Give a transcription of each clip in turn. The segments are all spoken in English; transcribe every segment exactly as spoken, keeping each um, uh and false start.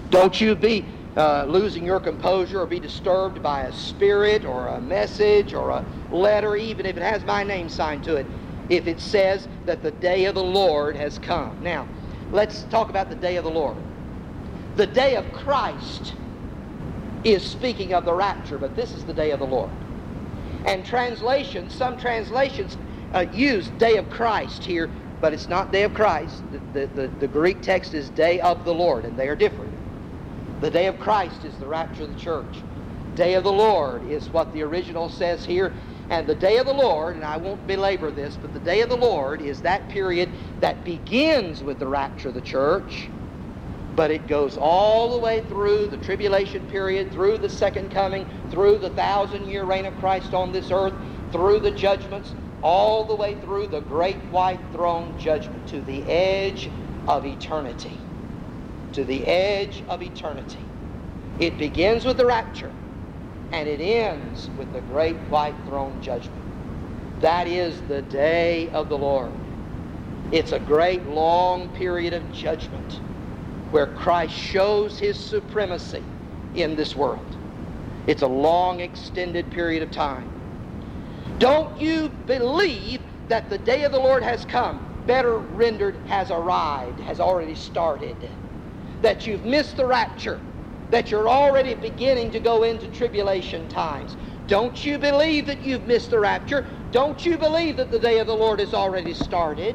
Don't you be uh, losing your composure or be disturbed by a spirit or a message or a letter, even if it has my name signed to it, if it says that the day of the Lord has come. Now, let's talk about the day of the Lord. The day of Christ is speaking of the rapture, but this is the day of the Lord. And translations, some translations uh, use day of Christ here, but it's not day of Christ. The, the, the, the Greek text is day of the Lord, and they are different. The day of Christ is the rapture of the church. Day of the Lord is what the original says here. And the day of the Lord, and I won't belabor this, but the day of the Lord is that period that begins with the rapture of the church, but it goes all the way through the tribulation period, through the second coming, through the thousand-year reign of Christ on this earth, through the judgments, all the way through the great white throne judgment to the edge of eternity. To the edge of eternity. It begins with the rapture, and it ends with the great white throne judgment. That is the day of the Lord. It's a great long period of judgment where Christ shows His supremacy in this world. It's a long extended period of time. Don't you believe that the day of the Lord has come? Better rendered, has arrived, has already started. That you've missed the rapture, that you're already beginning to go into tribulation times. Don't you believe that you've missed the rapture? Don't you believe that the day of the Lord has already started?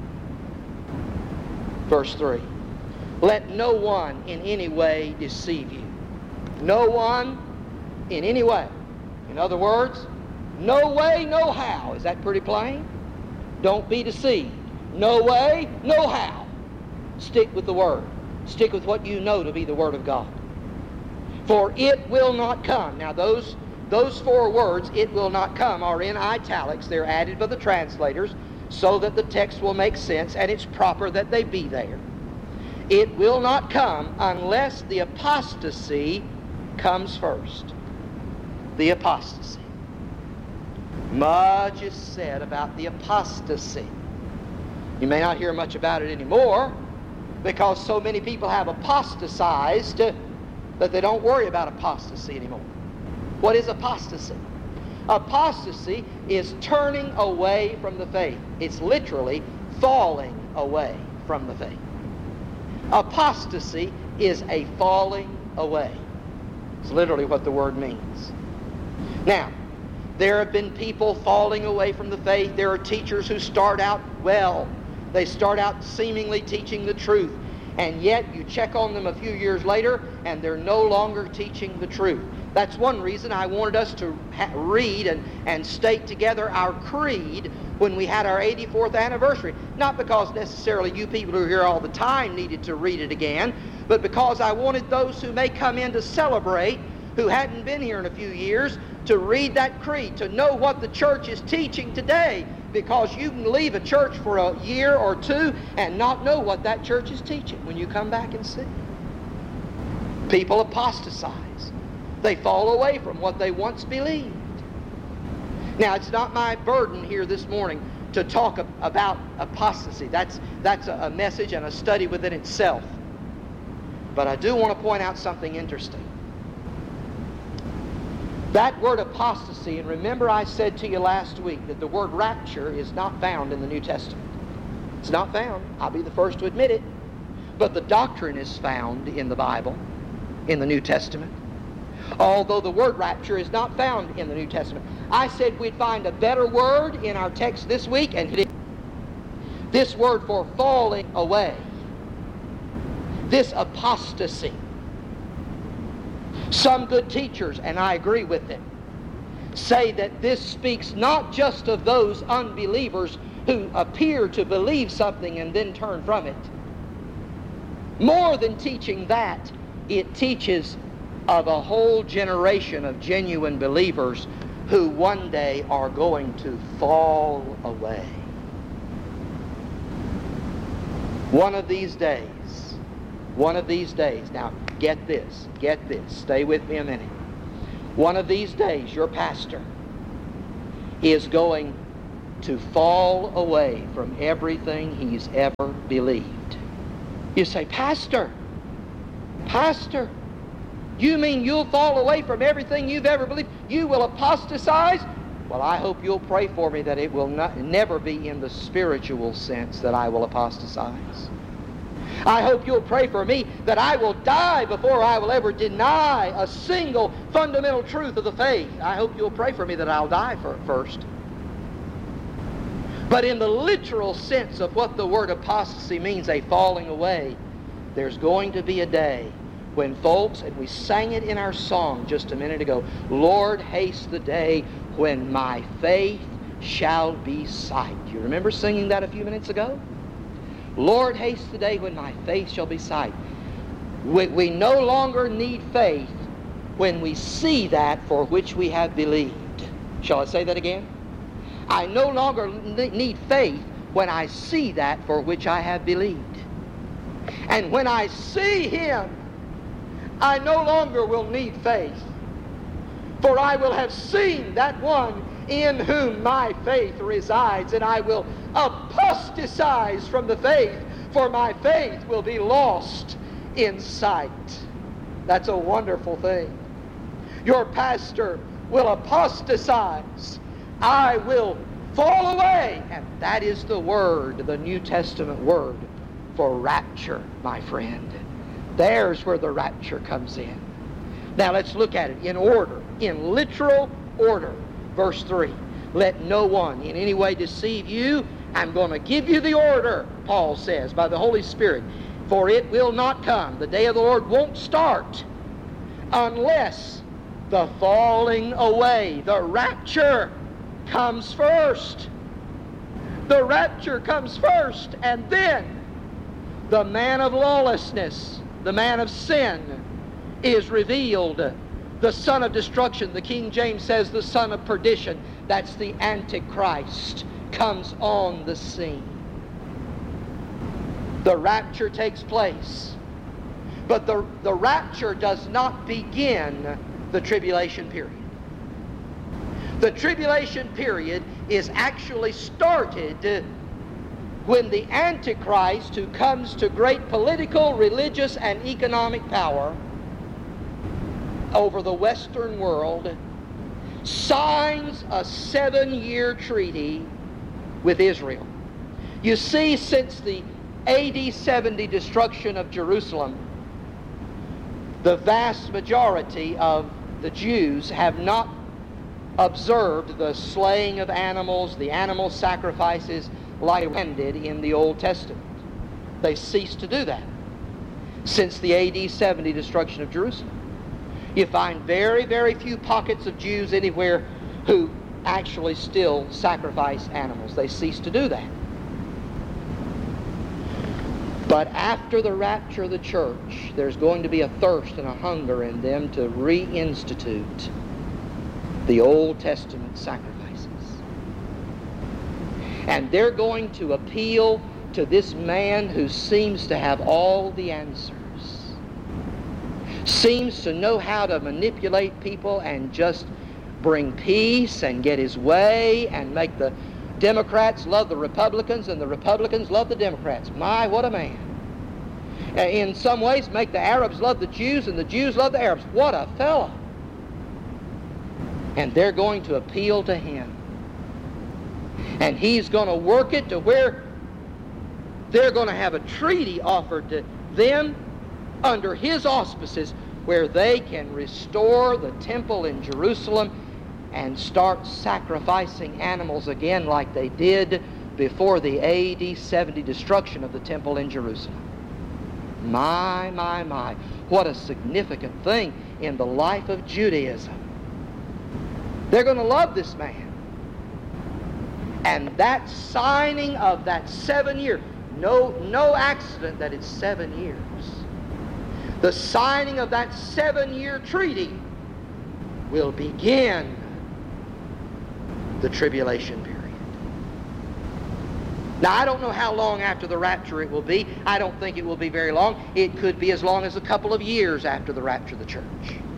Verse three. Let no one in any way deceive you. No one in any way. In other words, no way, no how. Is that pretty plain? Don't be deceived. No way, no how. Stick with the Word. Stick with what you know to be the Word of God. For it will not come. Now those, those four words, it will not come, are in italics. They're added by the translators so that the text will make sense, and it's proper that they be there. It will not come unless the apostasy comes first. The apostasy. Much is said about the apostasy. You may not hear much about it anymore because so many people have apostatized that they don't worry about apostasy anymore. What is apostasy? Apostasy is turning away from the faith. It's literally falling away from the faith. Apostasy is a falling away. It's literally what the word means. Now, there have been people falling away from the faith. There are teachers who start out well. They start out seemingly teaching the truth. And yet you check on them a few years later and they're no longer teaching the truth. That's one reason I wanted us to ha- read and, and state together our creed when we had our eighty-fourth anniversary. Not because necessarily you people who are here all the time needed to read it again, but because I wanted those who may come in to celebrate, who hadn't been here in a few years, to read that creed, to know what the church is teaching today, because you can leave a church for a year or two and not know what that church is teaching when you come back and see. People apostatize. They fall away from what they once believed. Now, it's not my burden here this morning to talk about apostasy. That's, that's a message and a study within itself. But I do want to point out something interesting. That word apostasy, and remember I said to you last week that the word rapture is not found in the New Testament. It's not found. I'll be the first to admit it. But the doctrine is found in the Bible, in the New Testament. Although the word rapture is not found in the New Testament. I said we'd find a better word in our text this week, and it is this word for falling away. This apostasy. Some good teachers, and I agree with them, say that this speaks not just of those unbelievers who appear to believe something and then turn from it. More than teaching that, it teaches of a whole generation of genuine believers who one day are going to fall away. One of these days, one of these days, now get this, get this, stay with me a minute. One of these days, your pastor is going to fall away from everything he's ever believed. You say, Pastor, Pastor, you mean you'll fall away from everything you've ever believed? You will apostatize? Well, I hope you'll pray for me that it will not, never be in the spiritual sense that I will apostatize. I hope you'll pray for me that I will die before I will ever deny a single fundamental truth of the faith. I hope you'll pray for me that I'll die for, first. But in the literal sense of what the word apostasy means, a falling away, there's going to be a day when, folks, and we sang it in our song just a minute ago, Lord, haste the day when my faith shall be sight. You remember singing that a few minutes ago? Lord, haste the day when my faith shall be sight. We, we no longer need faith when we see that for which we have believed. Shall I say that again? I no longer need faith when I see that for which I have believed. And when I see Him, I no longer will need faith, for I will have seen that one in whom my faith resides, and I will apostatize from the faith, for my faith will be lost in sight. That's a wonderful thing. Your pastor will apostatize. I will fall away. And that is the word, the New Testament word for rapture, my friend. There's where the rapture comes in. Now let's look at it in order, in literal order. Verse three, let no one in any way deceive you. I'm going to give you the order, Paul says, by the Holy Spirit. For it will not come. The day of the Lord won't start unless the falling away, the rapture, comes first. The rapture comes first, and then the man of lawlessness, the man of sin, is revealed. The son of destruction, the King James says the son of perdition, that's the Antichrist, comes on the scene. The rapture takes place. But the, the rapture does not begin the tribulation period. The tribulation period is actually started when the Antichrist, who comes to great political, religious, and economic power over the Western world, signs a seven-year treaty with Israel. You see, since the A D seventy destruction of Jerusalem, the vast majority of the Jews have not observed the slaying of animals, the animal sacrifices like ended in the Old Testament. They ceased to do that since the A D seventy destruction of Jerusalem. You find very, very few pockets of Jews anywhere who actually still sacrifice animals. They ceased to do that. But after the rapture of the church, there's going to be a thirst and a hunger in them to reinstitute the Old Testament sacrifices. And they're going to appeal to this man who seems to have all the answers, seems to know how to manipulate people and just bring peace and get his way and make the Democrats love the Republicans and the Republicans love the Democrats. My, what a man. In some ways, make the Arabs love the Jews and the Jews love the Arabs. What a fellow. And they're going to appeal to him. And he's going to work it to where they're going to have a treaty offered to them under his auspices where they can restore the temple in Jerusalem and start sacrificing animals again like they did before the A D seventy destruction of the temple in Jerusalem. My, my, my. What a significant thing in the life of Judaism. They're going to love this man. And that signing of that seven year, no, no accident that it's seven years. The signing of that seven-year treaty will begin the tribulation period. Now, I don't know how long after the rapture it will be. I don't think it will be very long. It could be as long as a couple of years after the rapture of the church.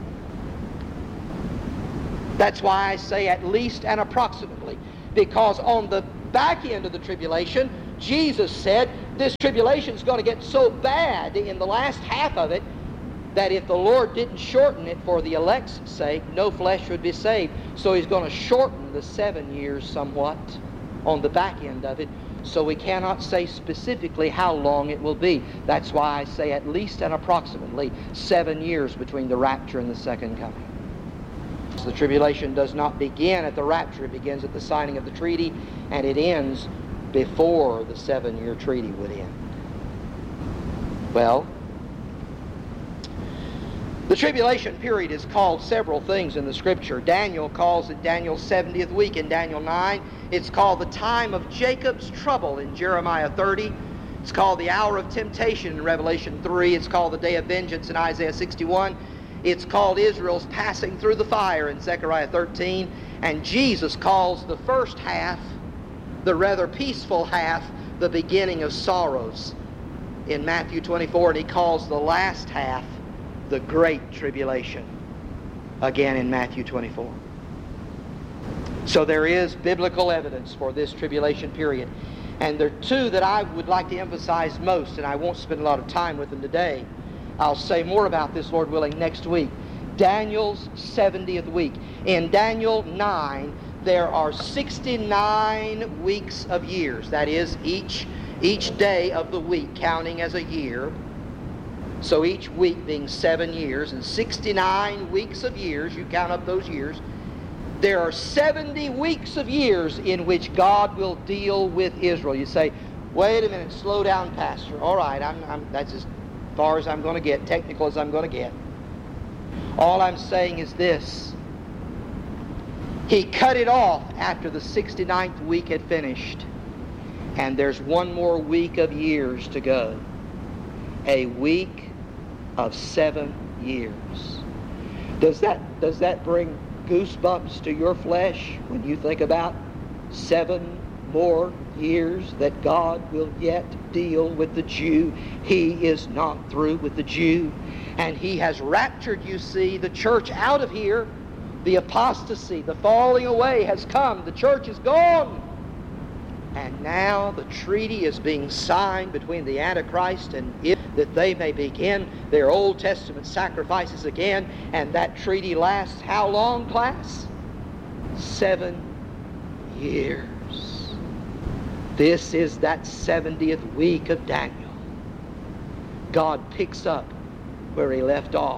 That's why I say at least and approximately, because on the back end of the tribulation, Jesus said this tribulation is going to get so bad in the last half of it that if the Lord didn't shorten it for the elect's sake, no flesh would be saved. So He's going to shorten the seven years somewhat on the back end of it, so we cannot say specifically how long it will be. That's why I say at least and approximately seven years between the rapture and the second coming. So the tribulation does not begin at the rapture. It begins at the signing of the treaty, and it ends before the seven-year treaty would end. Well, the tribulation period is called several things in the Scripture. Daniel calls it Daniel's seventieth week in Daniel nine. It's called the time of Jacob's trouble in Jeremiah thirty. It's called the hour of temptation in Revelation three. It's called the day of vengeance in Isaiah sixty-one. It's called Israel's passing through the fire in Zechariah thirteen. And Jesus calls the first half, the rather peaceful half, the beginning of sorrows in Matthew twenty-four. And He calls the last half the great tribulation, again in Matthew twenty-four. So there is biblical evidence for this tribulation period. And there are two that I would like to emphasize most, and I won't spend a lot of time with them today. I'll say more about this, Lord willing, next week. Daniel's seventieth week. In Daniel nine, there are sixty-nine weeks of years. That is, each, each day of the week counting as a year. So each week being seven years, and sixty-nine weeks of years, you count up those years. There are seventy weeks of years in which God will deal with Israel. You say, wait a minute, slow down, Pastor. All right, I'm, I'm, that's as far as I'm going to get, technical as I'm going to get. All I'm saying is this. He cut it off after the sixty-ninth week had finished. And there's one more week of years to go. A week of seven years. Does that, does that bring goosebumps to your flesh when you think about seven more years that God will yet deal with the Jew? He is not through with the Jew. And He has raptured, you see, the church out of here. The apostasy, the falling away has come. The church is gone. And now the treaty is being signed between the Antichrist and it, that they may begin their Old Testament sacrifices again. And that treaty lasts how long, class? Seven years. This is that seventieth week of Daniel. God picks up where He left off.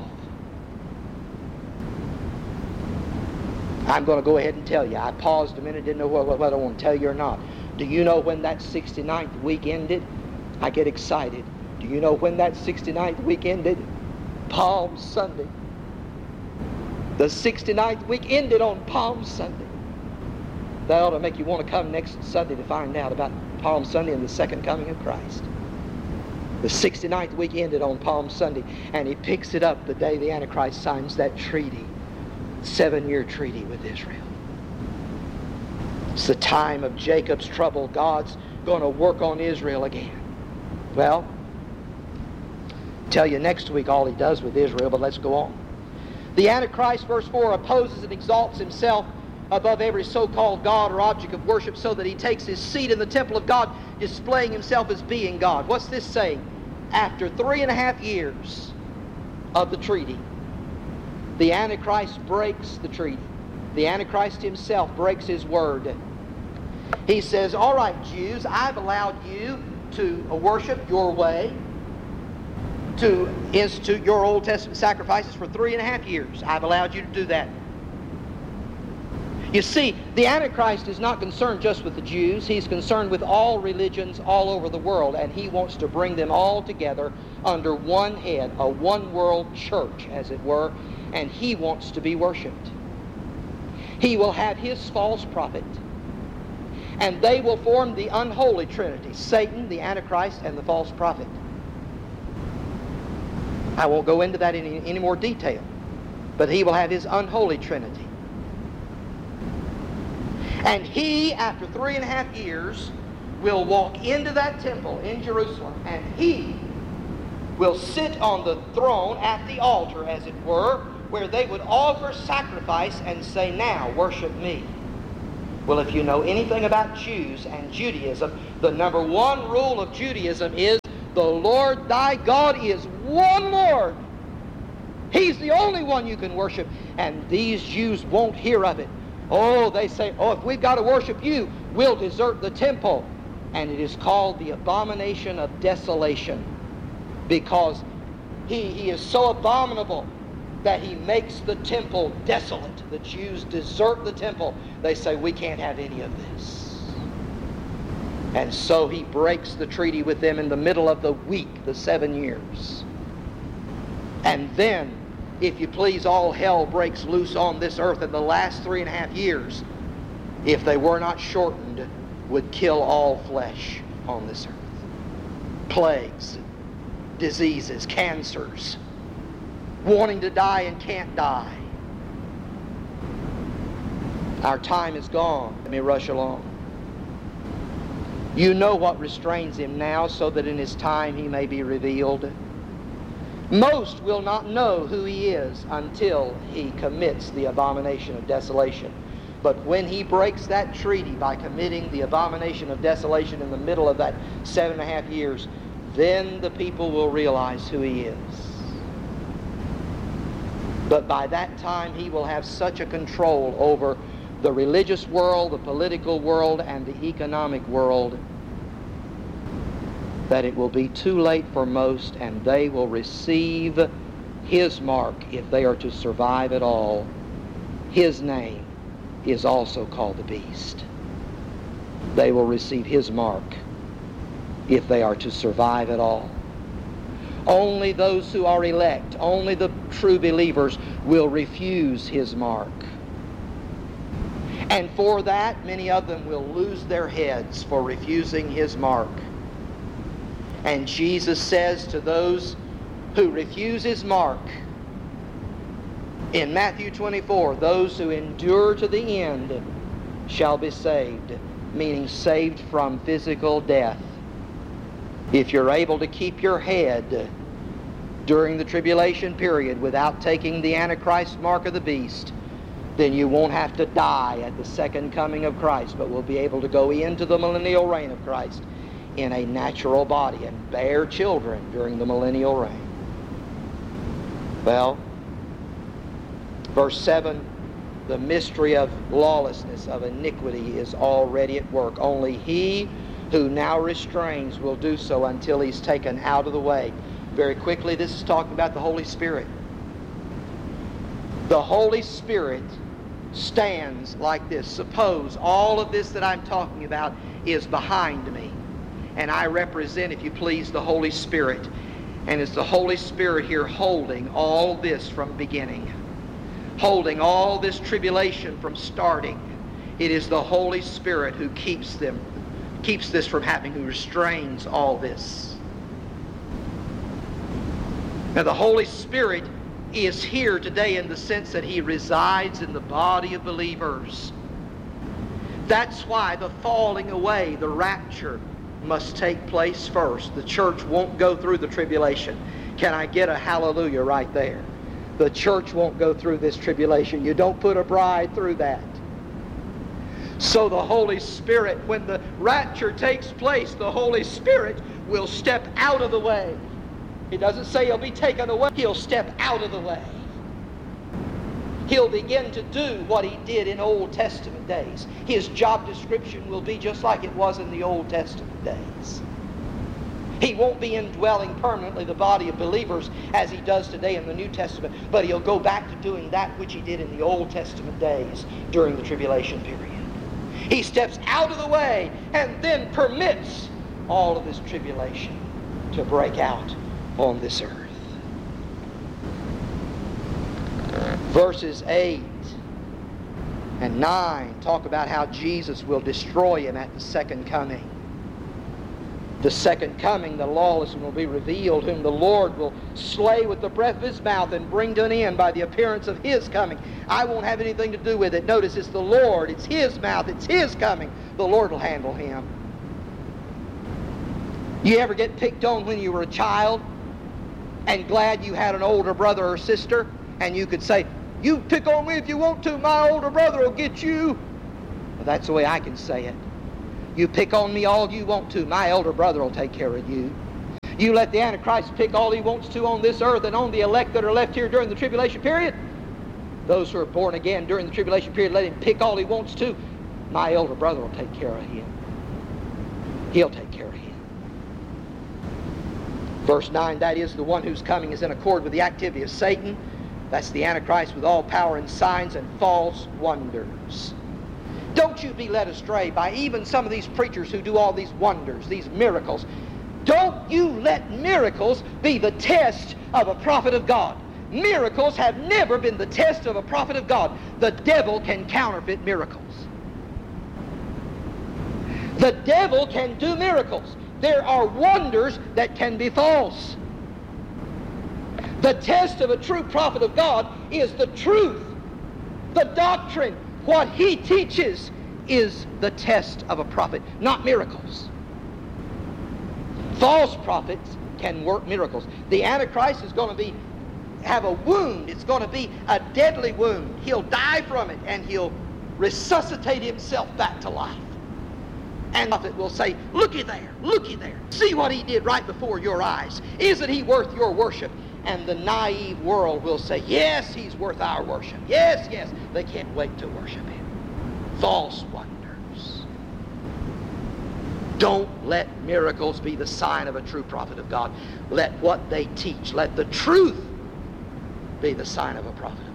I'm going to go ahead and tell you. I paused a minute, didn't know whether I want to tell you or not. Do you know when that sixty-ninth week ended? I get excited. Do you know when that sixty-ninth week ended? Palm Sunday. The sixty-ninth week ended on Palm Sunday. That ought to make you want to come next Sunday to find out about Palm Sunday and the second coming of Christ. The sixty-ninth week ended on Palm Sunday, and He picks it up the day the Antichrist signs that treaty, seven-year treaty with Israel. It's the time of Jacob's trouble. God's going to work on Israel again. Well, tell you next week all He does with Israel, but let's go on. The Antichrist, verse four, opposes and exalts himself above every so-called God or object of worship, so that he takes his seat in the temple of God, displaying himself as being God. What's this saying? After three and a half years of the treaty, the Antichrist breaks the treaty. The Antichrist himself breaks his word. He says, all right, Jews, I've allowed you to worship your way, to institute your Old Testament sacrifices for three and a half years. I've allowed you to do that. You see, the Antichrist is not concerned just with the Jews. He's concerned with all religions all over the world, and he wants to bring them all together under one head, a one-world church, as it were, and he wants to be worshipped. He will have his false prophet, and they will form the unholy trinity, Satan, the Antichrist, and the false prophet. I won't go into that in any, any more detail, but he will have his unholy trinity. And he, after three and a half years, will walk into that temple in Jerusalem, and he will sit on the throne at the altar, as it were, where they would offer sacrifice and say, now worship me. Well, if you know anything about Jews and Judaism, the number one rule of Judaism is the Lord thy God is one Lord. He's the only one you can worship. And these Jews won't hear of it. Oh, they say, oh, if we've got to worship you, we'll desert the temple. And it is called the abomination of desolation, because he, he is so abominable that he makes the temple desolate. The Jews desert the temple. They say, we can't have any of this. And so he breaks the treaty with them in the middle of the week, the seven years. And then, if you please, all hell breaks loose on this earth in the last three and a half years, if they were not shortened, would kill all flesh on this earth. Plagues, diseases, cancers, wanting to die and can't die. Our time is gone. Let me rush along. You know what restrains him now, so that in his time he may be revealed. Most will not know who he is until he commits the abomination of desolation. But when he breaks that treaty by committing the abomination of desolation in the middle of that seven and a half years, then the people will realize who he is. But by that time he will have such a control over the religious world, the political world, and the economic world that it will be too late for most, and they will receive his mark if they are to survive at all. His name is also called the beast. They will receive his mark if they are to survive at all. Only those who are elect, only the true believers will refuse his mark. And for that, many of them will lose their heads for refusing his mark. And Jesus says to those who refuse his mark, in Matthew twenty-four, those who endure to the end shall be saved, meaning saved from physical death. If you're able to keep your head during the tribulation period without taking the Antichrist mark of the beast, then you won't have to die at the second coming of Christ, but will be able to go into the millennial reign of Christ in a natural body and bear children during the millennial reign. Well, verse seven, the mystery of lawlessness, of iniquity, is already at work. Only he who now restrains will do so until he's taken out of the way. Very quickly, this is talking about the Holy Spirit. The Holy Spirit stands like this. Suppose all of this that I'm talking about is behind me, and I represent, if you please, the Holy Spirit. And it's the Holy Spirit here holding all this from beginning, holding all this tribulation from starting. It is the Holy Spirit who keeps them, keeps this from happening, who restrains all this. Now the Holy Spirit is here today in the sense that he resides in the body of believers. That's why the falling away, the rapture, must take place first. The church won't go through the tribulation. Can I get a hallelujah right there? The church won't go through this tribulation. You don't put a bride through that. So the Holy Spirit, when the rapture takes place, the Holy Spirit will step out of the way. It doesn't say he'll be taken away. He'll step out of the way. He'll begin to do what he did in Old Testament days. His job description will be just like it was in the Old Testament days. He won't be indwelling permanently the body of believers as he does today in the New Testament, but he'll go back to doing that which he did in the Old Testament days during the tribulation period. He steps out of the way and then permits all of this tribulation to break out on this earth. Verses eight and nine talk about how Jesus will destroy him at the second coming. The second coming, the lawless one will be revealed, whom the Lord will slay with the breath of his mouth and bring to an end by the appearance of his coming. I won't have anything to do with it. Notice it's the Lord, it's his mouth, it's his coming. The Lord will handle him. You ever get picked on when you were a child and glad you had an older brother or sister, and you could say, "You pick on me if you want to, my older brother will get you"? Well, that's the way I can say it. You pick on me all you want to, my elder brother will take care of you. You let the Antichrist pick all he wants to on this earth and on the elect that are left here during the tribulation period. Those who are born again during the tribulation period, let him pick all he wants to. My elder brother will take care of him. He'll take care of him. Verse nine, that is, the one who's coming is in accord with the activity of Satan. That's the Antichrist with all power and signs and false wonders. Don't you be led astray by even some of these preachers who do all these wonders, these miracles. Don't you let miracles be the test of a prophet of God. Miracles have never been the test of a prophet of God. The devil can counterfeit miracles. The devil can do miracles. There are wonders that can be false. The test of a true prophet of God is the truth, the doctrine. What he teaches is the test of a prophet, not miracles. False prophets can work miracles. The Antichrist is going to be have a wound. It's going to be a deadly wound. He'll die from it, and he'll resuscitate himself back to life. And the prophet will say, looky there, looky there. See what he did right before your eyes. Isn't he worth your worship? And the naive world will say, yes, he's worth our worship. Yes, yes. They can't wait to worship him. False wonders. Don't let miracles be the sign of a true prophet of God. Let what they teach, let the truth be the sign of a prophet of God.